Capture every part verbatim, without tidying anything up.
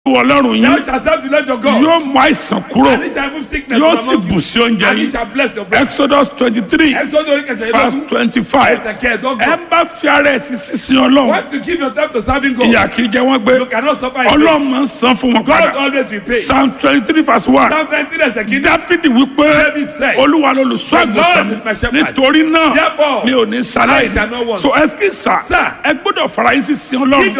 Ọlọ́run yín yóò mú àìsàn kúrò yóò sì bù sí oúnjẹ yín. Exodus twenty three verse twenty five ẹ bá fi ara ẹ̀ sí sísìn Ọlọ́run ìyà kìí jẹ wọ́n gbé Ọlọ́run máa ń san fún wọn padà. Psalm twenty three verse one Dáfídì wípé Olúwa lolùṣọ́ àgùntàn mi nítorí náà mi ò ní ṣaláì. So ẹ kì í sà ẹ gbọ́dọ̀ fara yín sísìn Ọlọ́run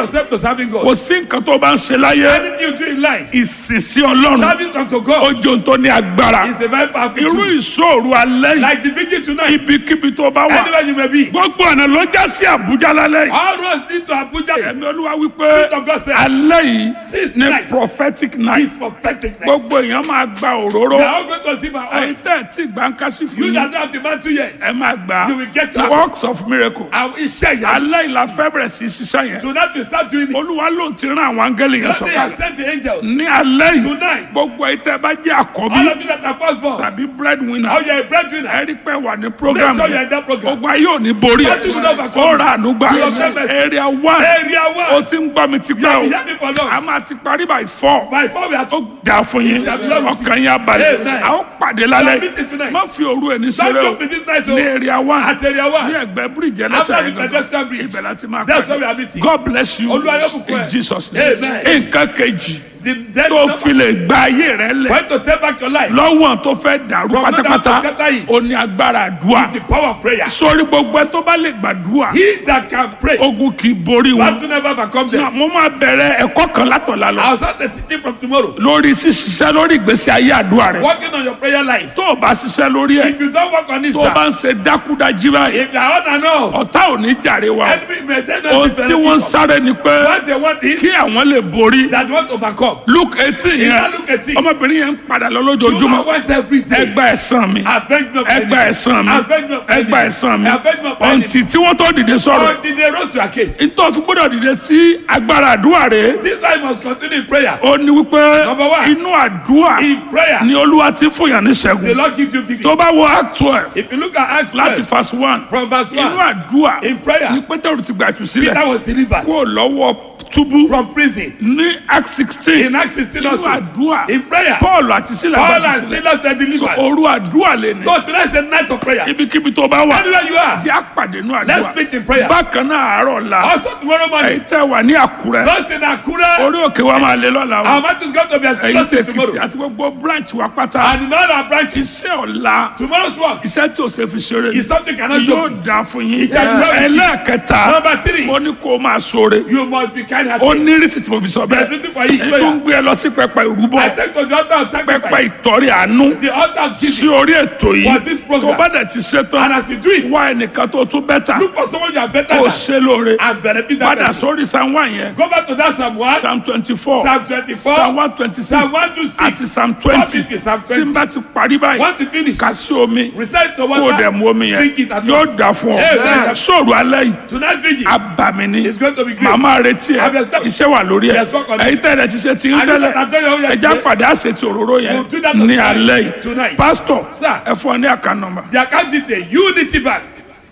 kò sí nǹkan tó bá ń ṣe láyé. You do in life. Ìsìnsí Ọlọ́run Service unto God. ojú tó ní agbára. Is a very powerful irú tool. ìṣòro alẹ́ yìí. Like the vigil tonight. Ibikíbi tó bá wà. Anywhere you may be. Gbogbo ọ̀nà ló já sí Àbújá lálẹ́ yìí. All roads lead to Abuja. Ẹ̀mí Olúwa wípé Spirit of God said. alẹ́ yìí This ní night. prophetic night. It's prophetic night. Gbogbo èèyàn máa gba òróró. We are all going to receive our own. Ẹ̀yin tẹ́ ẹ̀ tí gbà ń káṣí fún You yín. that don't have the mantle yet. Ẹ máa gbà You will get your works of miracle. Our iṣẹ́ yẹn. Alẹ́ yìí la fẹ́ bẹ̀rẹ̀ sí ṣiṣẹ́ yẹn. Tonight we start doing it. Olúwa ló ti rán àwọn áńgẹ́lì yẹn Today has sọ̀kalẹ̀. sent the angels. Ní alẹ́ yìí Tonight. gbogbo ìtẹ́ bá jẹ́ All àkọ́bí of you that are firstborn. tàbí breadwinner. Oh, you're a breadwinner. ẹ̀rí pé wà ní program Make sure you're in that program. gbogbo ayé ò ní borí What you will overcome. ó ra ànúgbà You have mercy. area one Area ó one. ti ń gbọ́ mi ti You pẹ́ have o been here for long. a máa ti parí by four By four we are ó dà fún yín ọkàn yín abalẹ̀ Amen. a ó pàdé lálẹ́ We are meeting tonight. má fi òru ẹni Don't ṣeré o joke with this night. ní Oh. area one At area ní one. ẹgbẹ́ bíríìjì After ẹlẹ́sẹ̀ the yẹn pedestrian bridge. ibẹ̀ láti máa That's where we are pàdé meeting. God bless you Olúwa yóò bùkún ẹ. in Jesus name Amen. nǹkan kejì The dead tó number. fi lè gba ayé rẹ lẹ̀ When to take back your life. lọ́wọ́ tó fẹ́ dàrú From no doubt to pátápátá scatter it. ó ní agbára àdúrà. The power of prayer. sórí gbogbo ẹ tó bá lè gbàdúrà He that can pray. ogun kì í borí wọn. What to never overcome them. mo máa bẹ̀rẹ̀ ẹ̀kọ́ kan látọ̀la lọ I'll start the teaching from tomorrow. lórí ṣíṣiṣẹ́ lórí ìgbésí ayé àdúrà rẹ. Working on your prayer life. tó o bá ṣiṣẹ́ lórí ẹ̀ If you don't work on it, tó o bá sir. ń ṣe dákúdájí báyìí If you are on and off. ọ̀tá ò ní jàre wa. Enemy may take ohun no tí wọ́n ń sáré ni pé What they want is kí àwọn lè borí. that want to overcome. Luke eighteen If yẹn I look at it, ọmọbìnrin yẹn ń padà lọ you lójoojúmọ́ want every day. ẹgbà ẹ̀san mi Avenge me of ẹgbà enemy. ẹ̀san mi Avenge me of enemy. ẹgbà ẹ̀san mi Avenge me of enemy. ọ̀ǹtì tí wọ́n tó dìde sọ̀rọ̀ Until they rose to a case. nítorí fi gbọ́dọ̀ dìde sí agbára àdúrà rẹ̀ This life must continue in prayer. ó ní wípé Number one. inú àdúrà In prayer, ni Olúwa ti fún yàn ní the ṣẹ́gun Lord gives you victory. tó bá wo act twelve If you look at Acts láti twelve, verse one from verse inú one, àdúrà in prayer, ni Pétérù ti gbà ìtúsílẹ̀ Peter was delivered kó lọ́wọ́ túbú from prison. ní act sixteen In Acts sixteen inú also, àdúrà in prayer, Paul àti Sílà Paul gbà and ìtúsílẹ̀ Silas were so delivered. òru àdúrà lè ní So tonight is the night of prayers. ibikíbi tó bá wà Anywhere you are, jẹ́ àpàdé nínú let's àdúrà meet in prayer. bákan náà àárọ̀ la Also tomorrow èyí morning, tẹ́ wà ní Àkúrẹ́ those in Akure, orí òkè wa máa lé lọ́la o our mouth is going to be èyí tẹ́ explosive Èkìtì tomorrow. àti gbogbo branch wa pátá And in all our branches, iṣẹ́ ọ̀la tomorrow's work iṣẹ́ tí o ṣe fi ṣeré is something you cannot yóò joke with. dá fún yín It's a joke. ẹlẹ́ẹ̀kẹta Number three, mo ní kó o máa ṣoore you must be kind ó hearted. ní rísì tí mo fi sọ There's bẹ́ẹ̀ nothing for you. èyí tó ń gbé ẹ lọ sí pẹpẹ ìrúbọ I take to the altar of pẹpẹ sacrifice. ìtọ́rí àánú The altar of sí giving. orí ètò yìí For this program. tó bá dẹ̀ ti ṣe And tán as you do it, wá ẹnìkan tó tún bẹ́tà look for someone you are better kó o than ṣe lóore and benefit that padà person. sórí psalm one yẹn Go back to that Psalm one, psalm twenty four Psalm twenty-four, psalm one twenty six Psalm one to six, àti psalm twenty Psalm tí n twenty. bá ti parí báyìí Want to finish? kà sí omi Recite the kó o dẹ̀ water. mu omi yẹn Drink it at yóò once. dà fún ọ Amen. sóòrù alẹ́ yìí Tonight drinking abàmì ni is going to be great. màmá retí ẹ Have you stopped? iṣẹ́ wà lórí ẹ Yes, work on it. èyí tẹ́lẹ̀ ti ṣe ti ń And you tẹ́lẹ̀ that have done your own ẹja yesterday, pàdé àṣetì òróró yẹn We'll do that ní tonight. alẹ́ yìí Tonight. pásítọ̀ Sir. ẹ fún ọ ní àká nọ́mbà the account detail Unity Bank,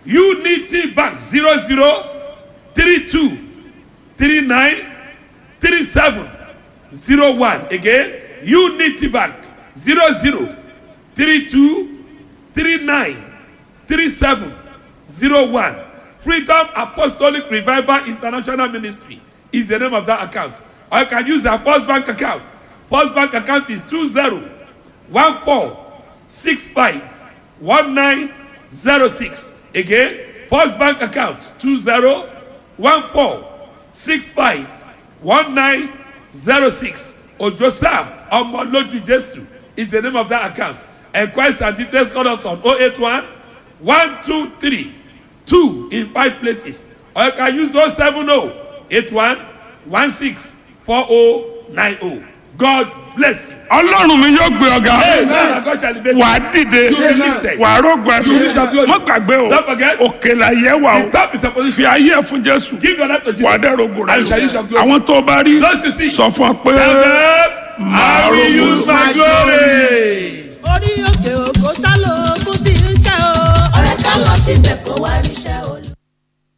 Unity Bank zero zero three two three nine three seven zero one. Again, Unity Bank zero zero three two three nine three seven zero one. Freedom Apostolic Revival International Ministry is the name of that account. Or you can use our First Bank account. First Bank account is two zero one four six five one nine zero six. Again, First Bank account two zero one four six five one nine zero six. Ojo Sam Omoloju Jesu is the name of that account. Enquiries and details call us on oh eight one one two three two in five places. Or you can use oh seven oh eight one one six four oh nine oh. God bless you. ọlọ́run mi yóò gbé ọ̀gá Amen. God shall elevate you. wà á dìde lifted. wà á rògbò ẹ̀fọ́ má gbàgbé o Don't forget. òkè là yẹ wà The o top is a fi position. ayé ẹ̀ fún Jésù Give your life to wà á Jesus. dẹ̀ rògbò rẹ̀ And shall use your glory. àwọn tó bá rí Those you see. sọ fún ọ pé Tell them, I will use my glory. orí òkè òkò ṣálò ogún tí ń ṣe o. ọ̀rẹ́ ká lọ síbẹ̀ kó wá ríṣẹ́ o.